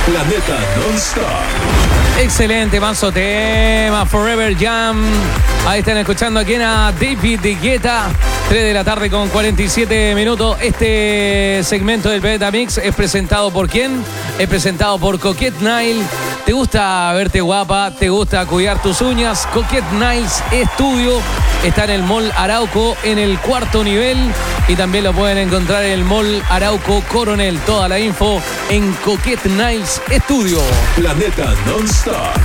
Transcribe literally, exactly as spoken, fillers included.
Planeta Non-Stop. Excelente, manso tema, Forever Jam. Ahí están escuchando aquí a David Guetta. tres de la tarde con cuarenta y siete minutos. Este segmento del Planeta Mix es presentado por ¿quién? Es presentado por Coquette Nail. ¿Te gusta verte guapa? ¿Te gusta cuidar tus uñas? Coquette Nails Estudio está en el Mall Arauco en el cuarto nivel y también lo pueden encontrar en el Mall Arauco Coronel. Toda la info en Coquette Nails Estudio. Planeta Non-Stop.